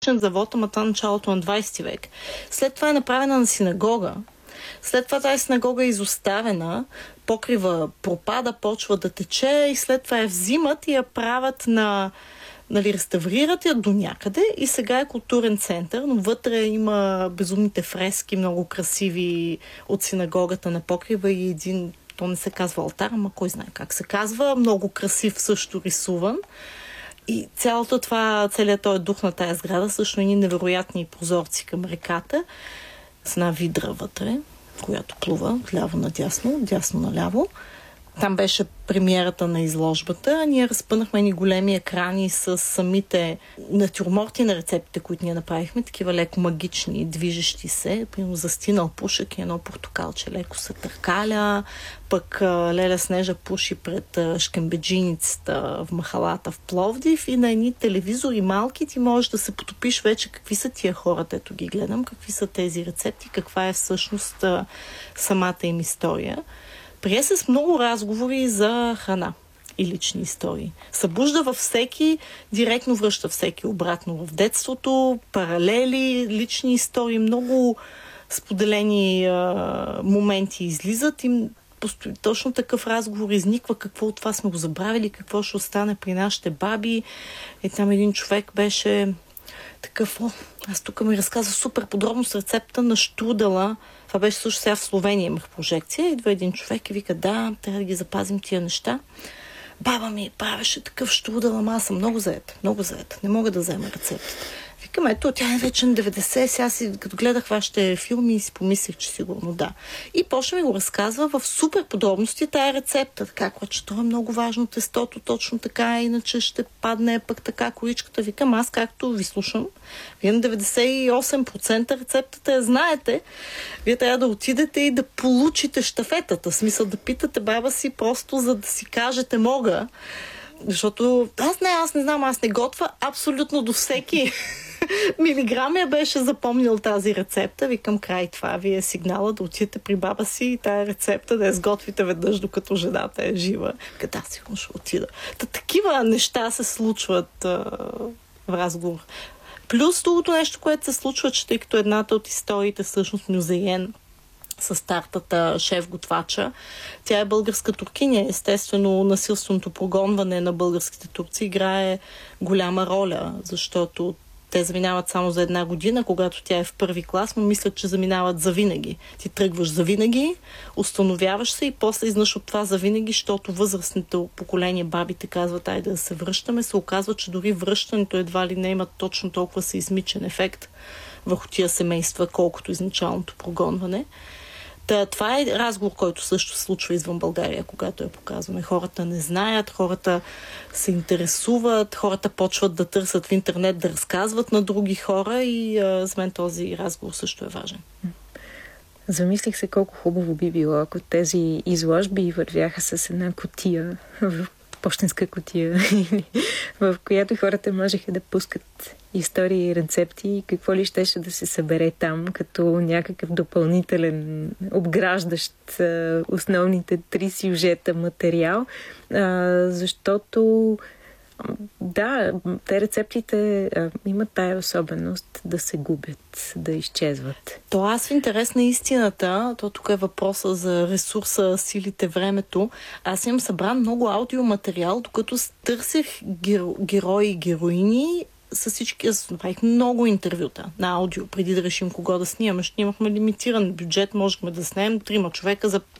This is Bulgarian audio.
типичен завод, ама това началото на 20 век. След това е направена на синагога. След това тази синагога е изоставена, покрива пропада, почва да тече и след това я взимат и я правят реставрират я до някъде и сега е културен център, но вътре има безумните фрески, много красиви от синагогата на покрива и един, то не се казва алтар, ама кой знае как се казва, много красив също рисуван. И целият този дух на тая сграда, също едни невероятни прозорци към реката, с една видра вътре, която плува ляво-надясно, дясно-наляво. Там беше премиерата на изложбата. Ние разпънахме ни големи екрани с самите натюрморти на рецептите, които ние направихме, такива леко магични, движещи се. Примерно застинал пушек и едно портокалче леко се търкаля, пък Леля Снежа пуши пред шкембеджиницата в махалата в Пловдив и на едни телевизори малки ти можеш да се потопиш вече какви са тия хората, ето ги гледам, какви са тези рецепти, каква е всъщност самата им история. Прие се с много разговори за храна и лични истории. Събужда във всеки, директно връща всеки обратно в детството, паралели, лични истории, много споделени моменти излизат и точно такъв разговор изниква, какво от това сме го забравили, какво ще остане при нашите баби. И там един човек беше такъв, аз тук ми разказва супер подробно с рецепта на штрудела. Това беше също сега в Словения, имах прожекция. Идва един човек и вика, да, трябва да ги запазим тия неща. Баба ми правеше такъв штрудел, ама аз съм много заета. Не мога да взема рецептата. Викам, ето, тя е вече на 90, сега като гледах вашите филми и си помислих, че сигурно да. И почна ми го разказва в супер подробности тая рецепта. Така, че това е много важно, тестото точно така, иначе ще падне пък така коричката. Викам, аз както ви слушам, вие на 98% рецептата я знаете. Вие трябва да отидете и да получите щафетата. В смисъл да питате баба си просто за да си кажете мога. Защото аз не знам, аз не готвя абсолютно до всеки милиграм я беше запомнил тази рецепта. Викам, край това ви е сигнала да отидете при баба си и тая рецепта да я сготвите веднъж, докато жената е жива. Къде сигурно ще отида. Такива неща се случват в разговор. Плюс другото нещо, което се случва, че тъй като едната от историите всъщност Мюзеен с стартата шеф-готвача. Тя е българска туркиня. Естествено, насилственото прогонване на българските турци играе голяма роля, защото те заминават само за една година, когато тя е в първи клас, но мислят, че заминават завинаги. Ти тръгваш завинаги, установяваш се и после изнъж от това завинаги, защото възрастните поколения, бабите казват, айде да се връщаме, се оказва, че дори връщането едва ли не има точно толкова сеизмичен ефект върху тия семейства, колкото изначалното прогонване. Това е разговор, който също се случва извън България, когато я показваме. Хората не знаят, хората се интересуват, хората почват да търсят в интернет, да разказват на други хора и за мен този разговор също е важен. Замислих се колко хубаво би било, ако тези изложби вървяха с една кутия, пощенска кутия, в която хората можеха да пускат истории и рецепти и какво ли щеше да се събере там, като някакъв допълнителен, обграждащ основните 3 сюжета материал, защото да, те рецептите имат тая особеност да се губят, да изчезват. То аз в интерес на истината, то тук е въпроса за ресурса, силите, времето. Аз имам събран много аудиоматериал, докато търсех герои и героини. С всички направих много интервюта на аудио, преди да решим кого да снимаме. Ще имахме лимитиран бюджет, можехме да снимем 3 човека за